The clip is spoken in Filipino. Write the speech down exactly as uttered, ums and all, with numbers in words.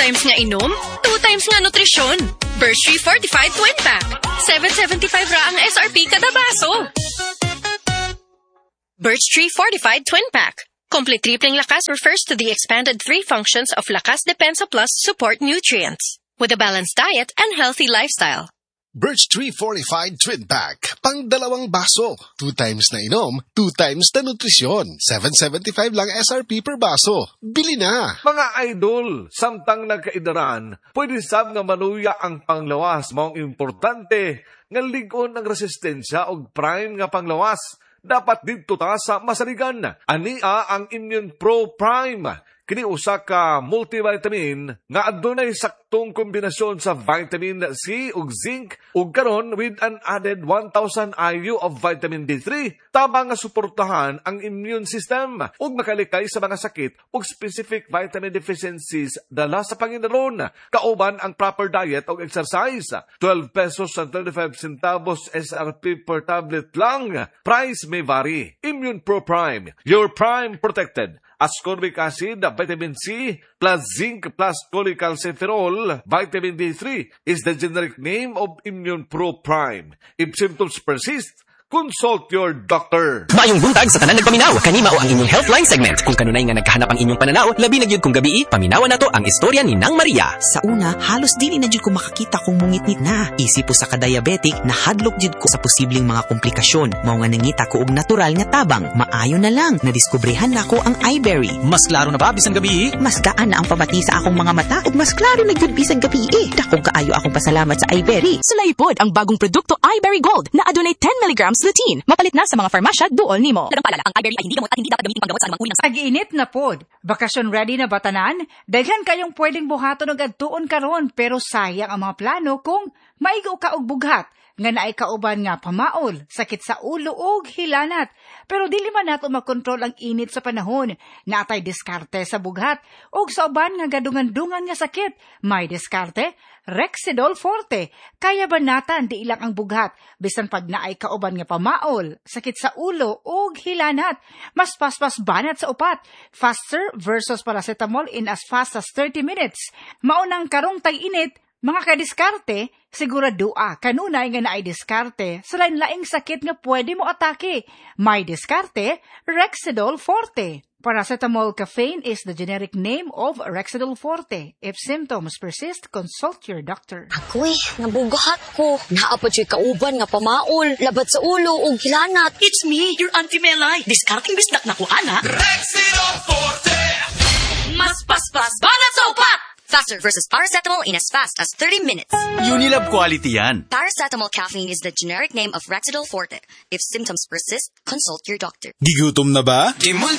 times nga inom, two times nga nutrisyon. Birch Tree Fortified Twin Pack. seven seventy-five ra ang S R P kada baso. Birch Tree Fortified Twin Pack. Complete tripling lakas refers to the expanded three functions of Lakas Depensa Plus support nutrients with a balanced diet and healthy lifestyle. Birch Tree Fortified Twin Pack. Pang dalawang baso. Two times na inom, two times na nutrisyon. seven seventy-five lang S R P per baso. Bili na! Mga idol, samtang nagkaidaran, pwede sab nga maluya ang panglawas. Maong importante, nga ligon ang resistensya o prime nga panglawas. Dapat dito ta sa masaligan. Ania ang Immune Pro Prime. Kini usa ka multivitamin nga adunay saktong kombinasyon sa vitamin C ug zinc ug karon with an added one thousand I U of vitamin D three tabang nga suportahan ang immune system ug makalikay sa mga sakit ug specific vitamin deficiencies dala sa Panginoon. Kauban ang proper diet ug exercise. twelve pesos and thirty-five centavos S R P per tablet lang. Price may vary. Immune Pro Prime. Your prime protected. Ascorbic acid, vitamin C, plus zinc, plus cholecalciferol, vitamin D three is the generic name of Immune Pro Prime. If symptoms persist, consult your doctor. Maayong buntag sa tanan nagpaminaw. Kanima o ang inyong Healthline segment. Kung kanunay nga nagkahanap ang inyong pananaw, labi na gyud kung gabi, paminawan nato ang istorya ni Nang Maria. Sa una, halos dili na jud ko makakita kung mungit-ngit na. Isip po sa ka-diabetic, nahadlok jud ko sa posibleng mga komplikasyon. Mao nga nangita ko og natural nga tabang. Maayo na lang, nadiskubrehan na ko ang iBerry. Mas klaro na ba bisan gabi? Mas gaan na ang pamati sa akong mga mata ug mas klaro na gyud bisan gabi. Dako kaayo akong pasalamat sa iBerry. Sulaipod ang bagong produkto iBerry Gold na adunay ten milligrams lutein. Mapalit na sa mga farmasya duol nimo. Lagang paalala, ang iBerry ay hindi gamot at hindi dapat gamitin panggamot sa anumang uri ng sakit. Ag-init na pod. Bakasyon ready na ba tanan? Daghan kayong pwedeng buhaton og adtuon karon pero sayang ang mga plano kung maigo ka og bughat nga naay kauban nga pamaol, sakit sa ulo ug hilanat. Pero dili man nato makontrol ang init sa panahon. Natay diskarte sa bughat ug sa uban nga gadungan-dungan nga sakit. May diskarte, Rexidol Forte. Kaya banatan di ilang ang bughat bisan pag naay kauban nga pamaol, sakit sa ulo ug hilanat. Mas paspas banat sa upat. Faster versus paracetamol in as fast as thirty minutes. Maunang karong tag-init. Mga kadiskarte, siguradua kanunay nga naay diskarte sa lain-laing sakit nga pwede mo atake. May diskarte, Rexidol Forte. Paracetamol caffeine is the generic name of Rexidol Forte. If symptoms persist, consult your doctor. Ako'y, nabugahat ko. Naapad siya'y kauban nga pamaol, labat sa ulo o gilanat. It's me, your Auntie Melay. Discarding bisnak na ko, ana. Rexidol Forte! Mas paspas, banat sa upat! Faster versus paracetamol in as fast as thirty minutes. Unilab quality yan. Paracetamol caffeine is the generic name of Rexidol Forte. If symptoms persist, consult your doctor. Gigutom na ba?